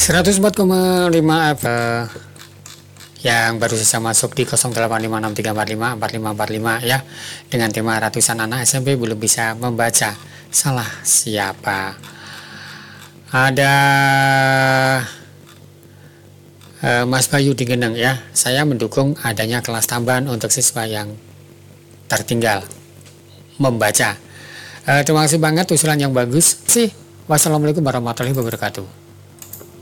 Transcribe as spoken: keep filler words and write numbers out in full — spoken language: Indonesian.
seratus empat koma lima F M yang baru saja masuk di nol delapan lima enam tiga empat lima empat lima empat lima ya, dengan tema ratusan anak S M P belum bisa membaca, salah siapa. Ada uh, Mas Bayu di Geneng ya, saya mendukung adanya kelas tambahan untuk siswa yang tertinggal membaca. uh, terima kasih banget, usulan yang bagus sih. Wassalamualaikum warahmatullahi wabarakatuh.